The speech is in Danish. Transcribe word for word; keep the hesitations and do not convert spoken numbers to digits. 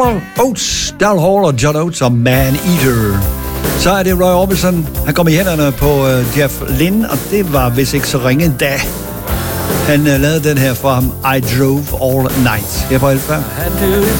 Hall, Oates, Daryl Hall og John Oates og Man Eater. Så er det Roy Orbison. Han kom i hænderne på uh, Jeff Lynne, og det var vist ikke så ringe endda. Han uh, lavede den her for ham, I Drove All Night. Her på Alfa. I had to